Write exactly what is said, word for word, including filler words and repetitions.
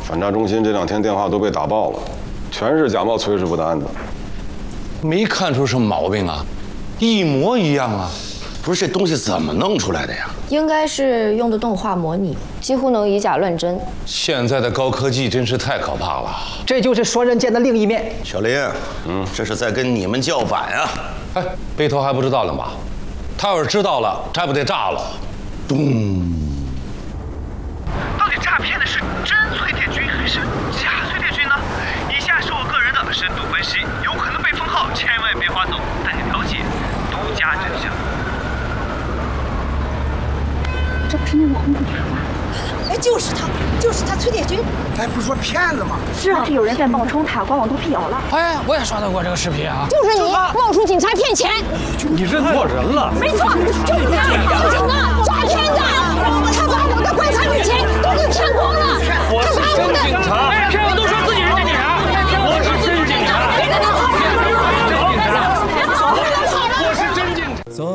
反诈中心这两天电话都被打爆了，全是假冒崔师傅的案子。 没看出什么毛病啊，一模一样啊。 不是这东西怎么弄出来的呀？ 应该是用的动画模拟，几乎能以假乱真。 现在的高科技真是太可怕了。 这就是双刃剑的另一面。 小林，嗯，这是在跟你们叫板啊！ 哎，背头还不知道了吧？他要是知道了，这不得炸了？咚！ 到底诈骗的是真崔铁军还是假崔铁军呢？以下是我个人的深度分析，有可能被封号，千万别划走，带你了解独家真相。 这不是那个红土茶吗？ 哎，就是他，就是他，崔铁军。 哎，不是说骗子吗？ 是啊，是有人在冒充他，官网都辟谣了。 哎，我也刷到过这个视频啊。 就是你冒充警察骗钱。 你认错人了。 没错，就是他，就是他，诈骗的。他把我的棺材里钱